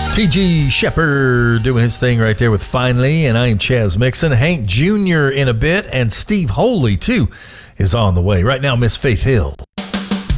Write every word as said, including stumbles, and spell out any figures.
T G Shepherd doing his thing right there with Finally, and I am Chaz Mixon. Hank Junior in a bit, and Steve Holy, too, is on the way. Right now, Miss Faith Hill.